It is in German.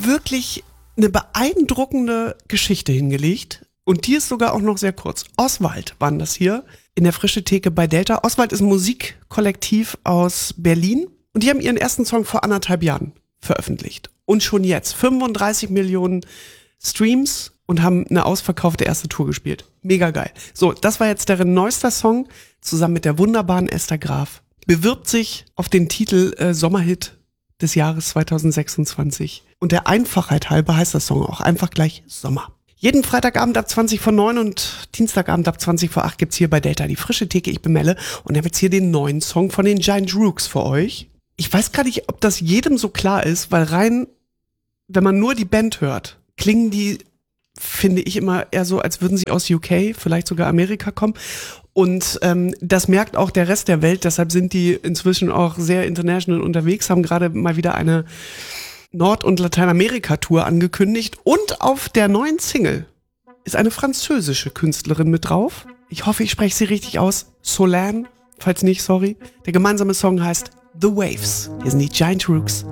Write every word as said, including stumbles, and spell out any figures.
wirklich eine beeindruckende Geschichte hingelegt. Und die ist sogar auch noch sehr kurz. Oswald waren das hier in der Frische Theke bei Delta. Oswald ist ein Musikkollektiv aus Berlin. Und die haben ihren ersten Song vor anderthalb Jahren veröffentlicht. Und schon jetzt fünfunddreißig Millionen Streams und haben eine ausverkaufte erste Tour gespielt. Mega geil. So, das war jetzt deren neuester Song, zusammen mit der wunderbaren Esther Graf. Bewirbt sich auf den Titel äh, Sommerhit des Jahres zweitausendsechsundzwanzig. Und der Einfachheit halber heißt das Song auch einfach gleich Sommer. Jeden Freitagabend ab zwanzig vor neun und Dienstagabend ab zwanzig vor acht gibt's hier bei Delta die Frische Theke. Ich bin Melle und habe jetzt hier den neuen Song von den Giant Rooks für euch. Ich weiß gar nicht, ob das jedem so klar ist, weil rein, wenn man nur die Band hört, klingen die, finde ich, immer eher so, als würden sie aus U K, vielleicht sogar Amerika kommen. Und ähm, das merkt auch der Rest der Welt, deshalb sind die inzwischen auch sehr international unterwegs, haben gerade mal wieder eine Nord- und Lateinamerika-Tour angekündigt. Und auf der neuen Single ist eine französische Künstlerin mit drauf. Ich hoffe, ich spreche sie richtig aus. Solane, falls nicht, sorry. Der gemeinsame Song heißt The Waves. Hier sind die Giant Rooks